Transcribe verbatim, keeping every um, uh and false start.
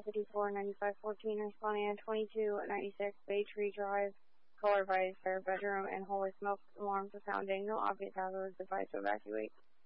fifty-four ninety-five fourteen responding to twenty-two ninety-six Bay Tree Drive, color by their bedroom and holy smoke, alarms are sounding, no obvious hazards, advised to evacuate.